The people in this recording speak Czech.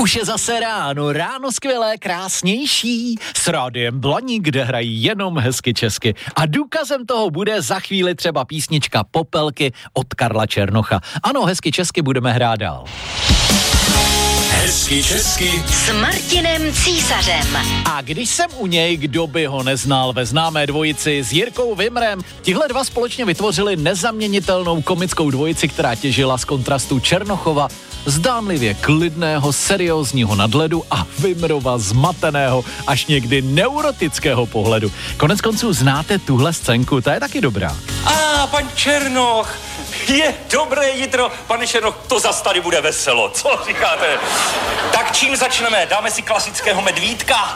Už je zase ráno skvělé, krásnější, s Rádiem Blaník, kde hrají jenom hezky česky. A důkazem toho bude za chvíli třeba písnička Popelky od Karla Černocha. Ano, hezky česky budeme hrát dál. Hezky česky s Martinem Císařem. A když jsem u něj, kdo by ho neznal, ve známé dvojici s Jirkou Vimrem, tihle dva společně vytvořili nezaměnitelnou komickou dvojici, která těžila z kontrastu Černochova, zdánlivě klidného, seriózního nadhledu a Vimrova zmateného, až někdy neurotického pohledu. Konec konců znáte tuhle scénku, ta je taky dobrá. Pan Černoch, je dobré jitro. Pane Černoch, to zas tady bude veselo, co říkáte? Tak čím začneme? Dáme si klasického medvídka?